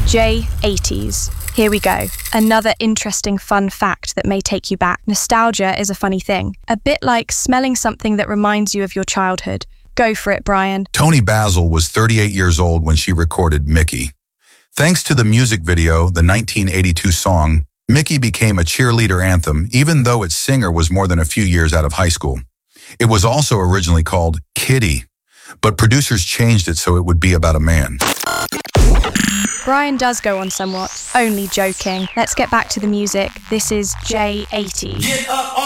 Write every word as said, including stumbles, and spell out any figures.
J eighties. Here we go. Another interesting fun fact that may take you back. Nostalgia is a funny thing. A bit like smelling something that reminds you of your childhood. Go for it, Brian. Toni Basil was thirty-eight years old when she recorded Mickey. Thanks to the music video, the nineteen eighty-two song, Mickey became a cheerleader anthem, even though its singer was more than a few years out of high school. It was also originally called Kitty, but producers changed it so it would be about a man. Brian does go on somewhat. Only joking. Let's get back to the music. This is J eighty. Get up